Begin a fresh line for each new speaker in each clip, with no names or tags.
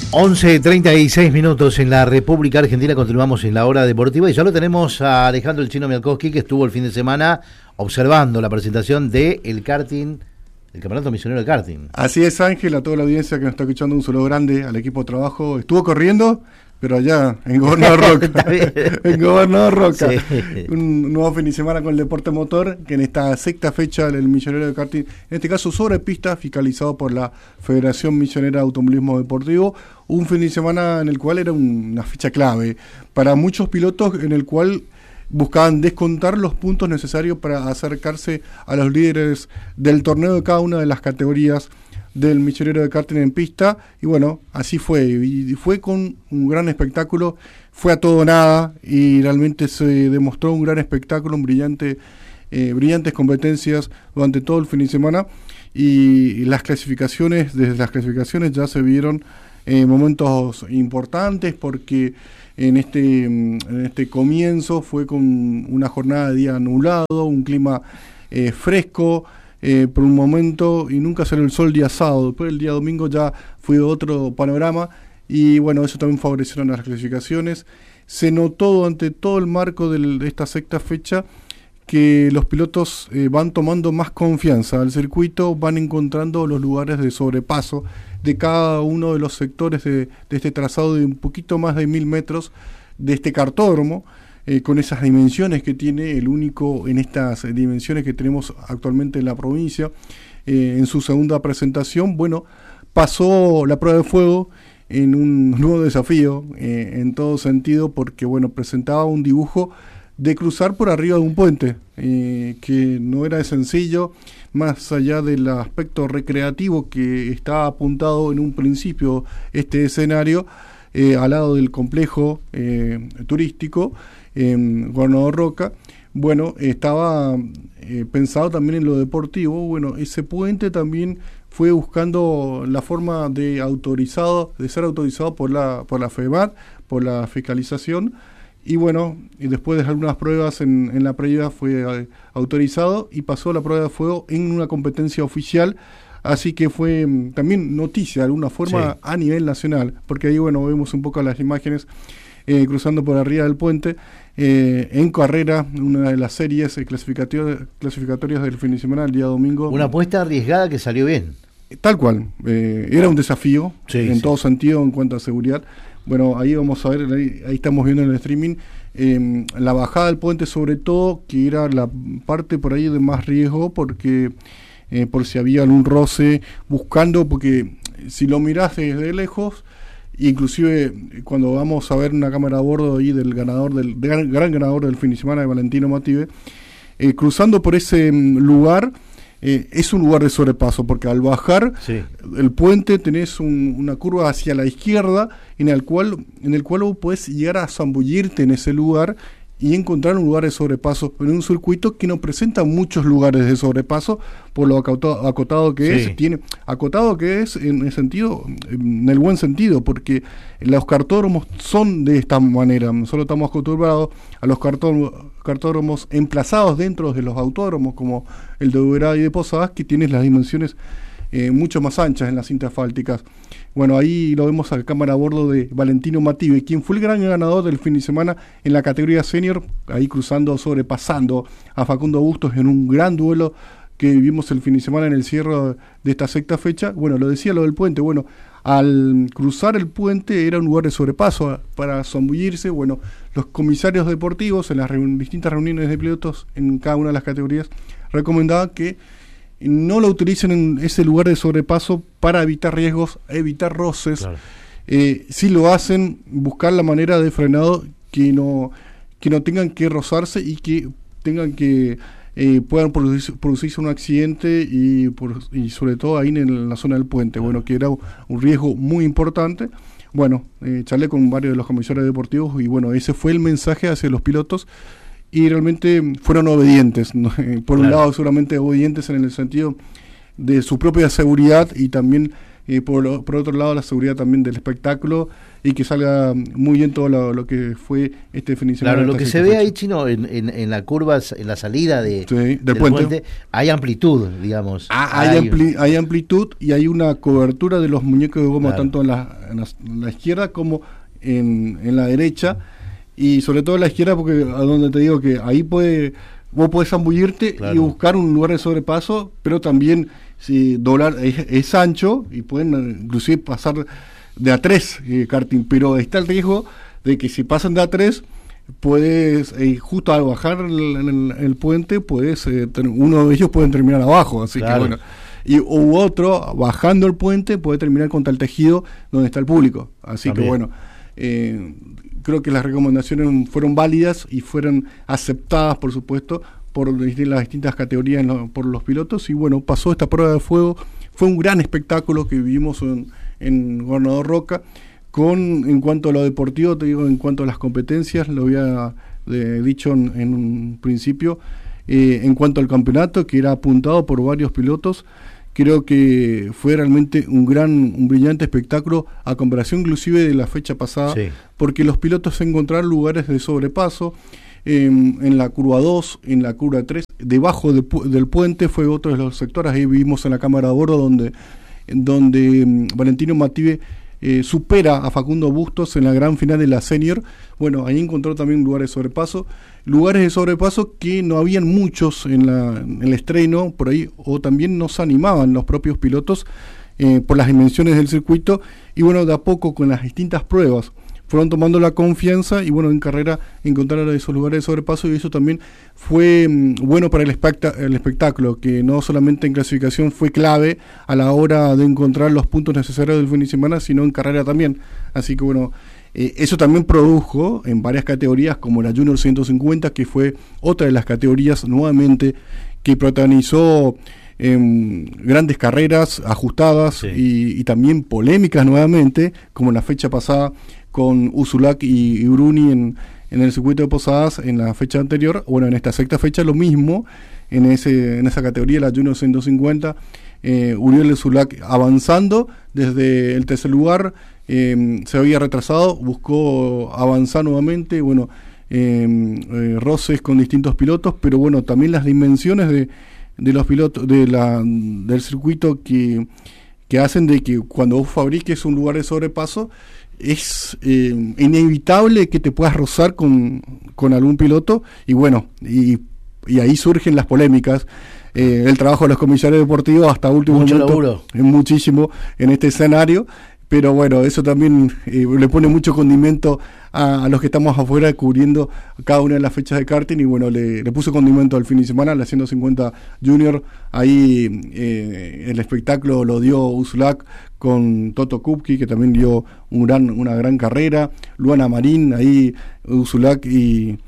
11:36 en la República Argentina. Continuamos en la hora deportiva y ya lo tenemos a Alejandro el Chino Mialkowski, que estuvo el fin de semana observando la presentación del karting, el Campeonato Misionero de Karting.
Así es, Ángel, a toda la audiencia que nos está escuchando, un saludo grande al equipo de trabajo. Estuvo corriendo, pero allá en Gobernador Roca. En Gobernador Roca. Sí. Un nuevo fin de semana con el deporte motor, que en esta sexta fecha del Misionero de Karting, en este caso sobre pista, fiscalizado por la Federación Misionera de Automovilismo Deportivo. Un fin de semana en el cual era una fecha clave para muchos pilotos, en el cual buscaban descontar los puntos necesarios para acercarse a los líderes del torneo de cada una de las categorías del Misionero de Karting en pista. Y bueno, así fue, y fue con un gran espectáculo, fue a todo o nada, y realmente se demostró un gran espectáculo, brillantes competencias durante todo el fin de semana. Y desde las clasificaciones ya se vieron momentos importantes, porque en este comienzo fue con una jornada de día nublado, un clima fresco por un momento, y nunca salió el sol día sábado. Después el día domingo ya fue otro panorama, y bueno, eso también favorecieron las clasificaciones. Se notó durante todo el marco de esta sexta fecha que los pilotos van tomando más confianza al circuito, van encontrando los lugares de sobrepaso de cada uno de los sectores de este trazado de un poquito más de 1000 metros de este cartódromo, con esas dimensiones que tiene, el único en estas dimensiones que tenemos actualmente en la provincia. En su segunda presentación, bueno, pasó la prueba de fuego en un nuevo desafío, en todo sentido, porque bueno, presentaba un dibujo de cruzar por arriba de un puente, que no era sencillo, más allá del aspecto recreativo que estaba apuntado en un principio este escenario, al lado del complejo turístico en Gobernador Roca. Bueno, estaba pensado también en lo deportivo. Bueno, ese puente también fue buscando la forma de ser autorizado por la FEMAT, por la fiscalización. Y bueno, y después de algunas pruebas en la previa fue autorizado y pasó la prueba de fuego en una competencia oficial. Así que fue también noticia de alguna forma, sí, a nivel nacional, porque ahí bueno, vemos un poco las imágenes cruzando por arriba del puente, en carrera, una de las series clasificatorias del fin de semana, el día domingo.
Una apuesta arriesgada que salió bien.
Tal cual, era un desafío, sí, en todo sentido en cuanto a seguridad. Bueno, ahí vamos a ver, ahí estamos viendo en el streaming, la bajada del puente, sobre todo, que era la parte por ahí de más riesgo, porque por si había algún roce, buscando, porque si lo mirás desde lejos, inclusive cuando vamos a ver una cámara a bordo ahí del gran ganador del fin de semana, de Valentino Mative, cruzando por ese lugar, es un lugar de sobrepaso, porque al bajar, sí, el puente tenés una curva hacia la izquierda en el cual vos podés llegar a zambullirte en ese lugar y encontrar un lugar de sobrepaso en un circuito que no presenta muchos lugares de sobrepaso, por lo acotado que, sí, es. Tiene acotado que es en el buen sentido, porque los cartódromos son de esta manera. Nosotros estamos acostumbrados a los cartódromos emplazados dentro de los autódromos, como el de Uberá y de Posadas, que tienen las dimensiones mucho más anchas en las cintas asfálticas. Bueno, ahí lo vemos a la cámara a bordo de Valentino Mative, quien fue el gran ganador del fin de semana en la categoría senior, ahí sobrepasando a Facundo Bustos en un gran duelo que vivimos el fin de semana en el cierre de esta sexta fecha. Bueno, lo decía lo del puente. Bueno, al cruzar el puente era un lugar de sobrepaso para zambullirse. Bueno, los comisarios deportivos en las distintas reuniones de pilotos en cada una de las categorías recomendaban que no lo utilicen en ese lugar de sobrepaso para evitar riesgos, evitar roces. Claro. Si lo hacen, buscar la manera de frenado que no tengan que rozarse y que tengan que puedan producirse un accidente y sobre todo ahí en la zona del puente. Bueno, que era un riesgo muy importante. Bueno, charlé con varios de los comisarios deportivos y bueno, ese fue el mensaje hacia los pilotos. Y realmente fueron obedientes, ¿no? Por un lado seguramente obedientes en el sentido de su propia seguridad y también por otro lado la seguridad también del espectáculo y que salga muy bien todo lo que fue este fin de semana.
Claro, lo que se ve ahí, Chino, en la curva, en la salida del puente, hay amplitud, digamos.
Hay amplitud y hay una cobertura de los muñecos de goma, tanto en la izquierda como en la derecha, y sobre todo en la izquierda, porque a donde te digo que ahí vos podés zambullirte y buscar un lugar de sobrepaso, pero también si doblar es ancho y pueden inclusive pasar de A3 karting, pero está el riesgo de que si pasan de A3 puedes, justo al bajar el puente, uno de ellos pueden terminar abajo, así que bueno, u otro bajando el puente puede terminar contra el tejido donde está el público, así también. Que bueno, creo que las recomendaciones fueron válidas y fueron aceptadas, por supuesto, por las distintas categorías por los pilotos, y bueno, pasó esta prueba de fuego. Fue un gran espectáculo que vivimos en Gobernador Roca. En cuanto a lo deportivo, te digo, en cuanto a las competencias, lo había dicho en un principio, en cuanto al campeonato, que era apuntado por varios pilotos, creo que fue realmente un brillante espectáculo, a comparación inclusive de la fecha pasada, porque los pilotos encontraron lugares de sobrepaso, en la curva 2, en la curva 3, debajo del puente fue otro de los sectores. Ahí vimos en la cámara de bordo donde Valentino Mathieu supera a Facundo Bustos en la gran final de la Senior. Bueno, ahí encontró también lugares de sobrepaso que no habían muchos en el estreno por ahí, o también no se animaban los propios pilotos por las dimensiones del circuito, y bueno, de a poco con las distintas pruebas fueron tomando la confianza, y bueno, en carrera encontraron esos lugares de sobrepaso, y eso también fue bueno para el espectáculo, que no solamente en clasificación fue clave a la hora de encontrar los puntos necesarios del fin de semana, sino en carrera también. Así que bueno, eso también produjo en varias categorías, como la Junior 150, que fue otra de las categorías nuevamente que protagonizó grandes carreras ajustadas, y también polémicas nuevamente, como la fecha pasada con Ursulac y Bruni en el circuito de Posadas en la fecha anterior. Bueno, en esta sexta fecha lo mismo, en esa categoría, la Junior 150, Uriel Ursulac avanzando desde el tercer lugar, se había retrasado, buscó avanzar nuevamente, bueno, roces con distintos pilotos, pero bueno, también las dimensiones de los pilotos del circuito que hacen de que cuando vos fabriques un lugar de sobrepaso es inevitable que te puedas rozar con algún piloto, y bueno, y ahí surgen las polémicas, el trabajo de los comisarios deportivos hasta último momento, muchísimo en este escenario. Pero bueno, eso también le pone mucho condimento a los que estamos afuera cubriendo cada una de las fechas de karting, y bueno, le puso condimento al fin de semana, la 150 Junior. Ahí el espectáculo lo dio Ursulac con Toto Kupki, que también dio una gran carrera. Luana Marín, ahí Ursulac y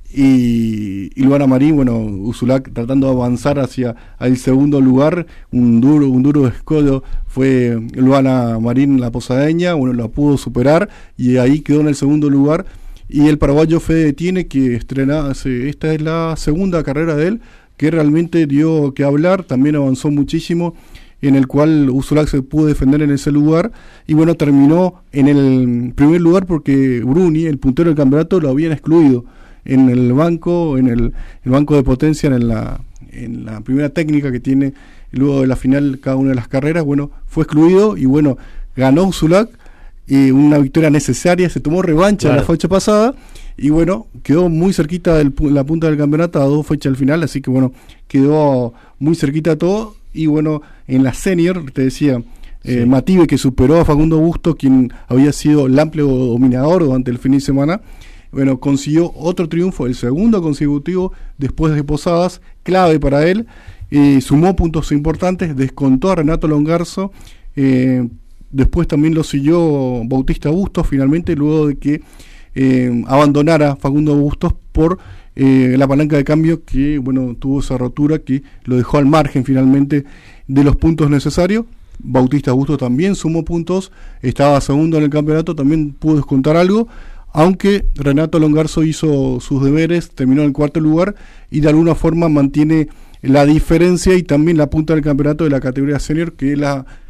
Luana Marín, bueno, Ursulac tratando de avanzar hacia el segundo lugar, un duro escollo fue Luana Marín, la posadeña, bueno, la pudo superar y ahí quedó en el segundo lugar. Y el paraguayo Fede Tiene, que esta es la segunda carrera de él, que realmente dio que hablar, también avanzó muchísimo, en el cual Ursulac se pudo defender en ese lugar, y bueno, terminó en el primer lugar porque Bruni, el puntero del campeonato, lo habían excluido en el banco, el banco de potencia, en la primera técnica que tiene luego de la final cada una de las carreras. Bueno, fue excluido y bueno, ganó Ursulac, una victoria necesaria, se tomó revancha en la fecha pasada, y bueno, quedó muy cerquita de la punta del campeonato a 2 fechas al final, así que bueno, quedó muy cerquita todo. Y bueno, en la Senior, te decía, Mathieu, que superó a Facundo Bustos, quien había sido el amplio dominador durante el fin de semana, bueno, consiguió otro triunfo, el segundo consecutivo después de Posadas, clave para él, sumó puntos importantes, descontó a Renato Longarzo, después también lo siguió Bautista Bustos, finalmente, luego de que abandonara Facundo Bustos por la palanca de cambio, que bueno, tuvo esa rotura que lo dejó al margen finalmente de los puntos necesarios. Bautista Bustos también sumó puntos, estaba segundo en el campeonato, también pudo descontar algo, aunque Renato Longarzo hizo sus deberes, terminó en el cuarto lugar y de alguna forma mantiene la diferencia y también la punta del campeonato de la categoría senior, que es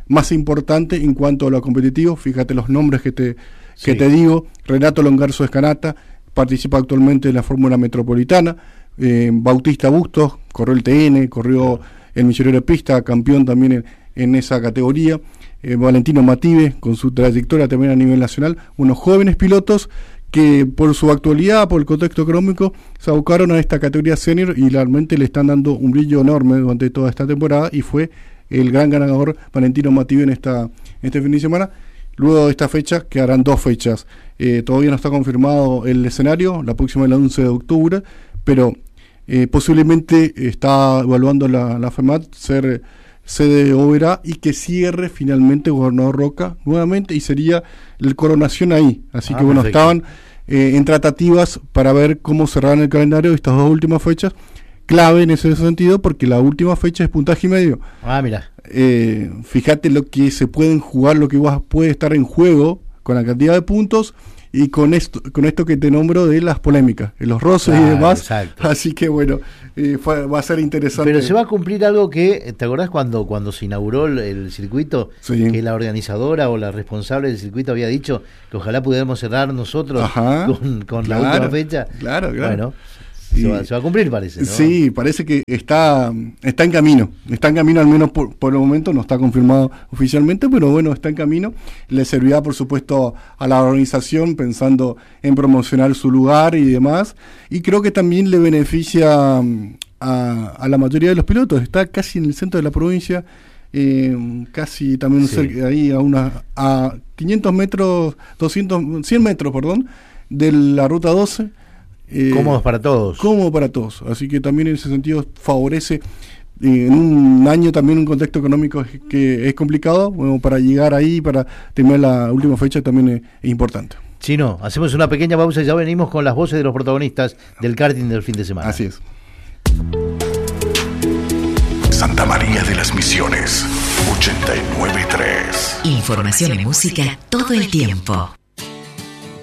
más importante en cuanto a lo competitivo. Fíjate los nombres que te digo. Renato Longarzo Escanata participa actualmente en la Fórmula Metropolitana. Bautista Bustos corrió el TN, corrió el Misionero de Pista, campeón también en esa categoría. Valentino Mative, con su trayectoria también a nivel nacional. Unos jóvenes pilotos que por su actualidad, por el contexto económico, se abocaron a esta categoría senior y realmente le están dando un brillo enorme durante toda esta temporada, y fue el gran ganador Valentino Mative en este fin de semana. Luego de esta fecha quedarán 2 fechas. Todavía no está confirmado el escenario, la próxima es el 11 de octubre, pero posiblemente está evaluando la FEMAT ser sede de Oberá y que cierre finalmente Gobernador Roca nuevamente, y sería el coronación ahí. Así que bueno, perfecto. Estaban en tratativas para ver cómo cerraran el calendario de estas 2 últimas fechas, clave en ese sentido, porque la última fecha es puntaje y medio.
Mira.
Fíjate lo que se pueden jugar, lo que puede estar en juego con la cantidad de puntos y con esto que te nombro de las polémicas, los roces y demás. Exacto. Así que bueno, va a ser interesante.
Pero se va a cumplir algo que, ¿te acordás cuando se inauguró el circuito? Sí. Que la organizadora o la responsable del circuito había dicho que ojalá pudiéramos cerrar nosotros con la última fecha.
Claro.
Bueno, se va a cumplir, parece, ¿no?
Sí, parece que está en camino. Está en camino, al menos por el momento, no está confirmado oficialmente, pero bueno, está en camino. Le servirá, por supuesto, a la organización, pensando en promocionar su lugar y demás. Y creo que también le beneficia a la mayoría de los pilotos. Está casi en el centro de la provincia, casi también cerca, ahí a 500 metros, 100 metros, de la ruta 12.
Cómodos para todos.
Cómodo para todos. Así que también en ese sentido favorece, en un año también un contexto económico que es complicado, bueno, para llegar ahí, para terminar la última fecha también es importante.
Chino, hacemos una pequeña pausa y ya venimos con las voces de los protagonistas del karting del fin de semana.
Así es.
Santa María de las Misiones, 89.3.
Información y música todo el tiempo.